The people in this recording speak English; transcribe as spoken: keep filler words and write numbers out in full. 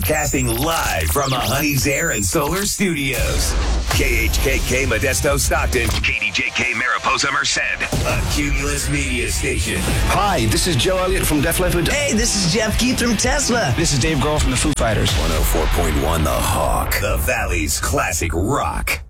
Broadcasting live from the Honey's Air and Solar Studios. K H K K Modesto Stockton. K D J K Mariposa Merced. A Cumulus Media Station. Hi, this is Joe Elliott from Def Leppard. Hey, this is Jeff Keith from Tesla. This is Dave Grohl from the Foo Fighters. one oh four point one The Hawk. The Valley's classic rock.